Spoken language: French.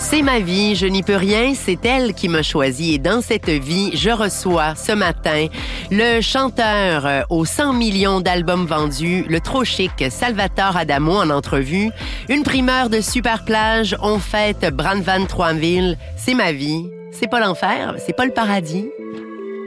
C'est ma vie, je n'y peux rien, c'est elle qui m'a choisi. Et dans cette vie, je reçois ce matin le chanteur aux 100 millions d'albums vendus, le trop chic Salvatore Adamo en entrevue. Une primeur de Super Plage, on fête Brandvan Troisville. C'est ma vie, c'est pas l'enfer, c'est pas le paradis,